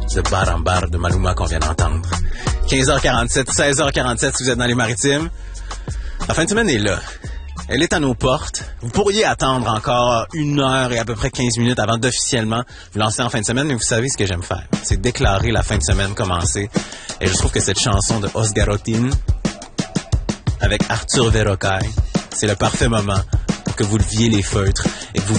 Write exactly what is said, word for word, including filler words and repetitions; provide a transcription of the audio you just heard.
de Bar en Bar de Maluma qu'on vient d'entendre. quinze heures quarante-sept, seize heures quarante-sept si vous êtes dans les Maritimes. La fin de semaine est là. Elle est à nos portes. Vous pourriez attendre encore une heure et à peu près quinze minutes avant d'officiellement vous lancer en fin de semaine, mais vous savez ce que j'aime faire. C'est déclarer la fin de semaine commencée. Et je trouve que cette chanson de Osgarotin avec Arthur Verocai, c'est le parfait moment pour que vous leviez les feutres et que vous